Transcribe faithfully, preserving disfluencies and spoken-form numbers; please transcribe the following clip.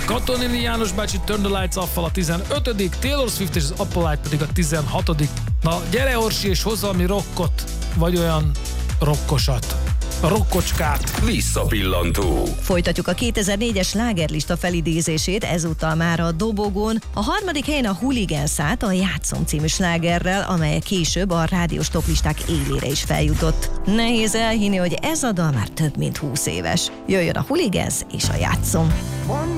Katonini János bácsi Turn the Lights Off-val a tizenötödik, Taylor Swift és az Apple pedig a tizenhatodik. Na, gyere Orsi, és hozz valami rockot, vagy olyan rokkosat. A rokkocskát. Visszapillantó. Folytatjuk a kétezer-négyes slágerlista felidézését, ezúttal már a dobogón. A harmadik helyen a Hooligans állt a Játszom című slágerrel, amely később a rádiós toplisták élére is feljutott. Nehéz elhinni, hogy ez a dal már több mint húsz éves. Jöjjön a Hooligans és a Játszom.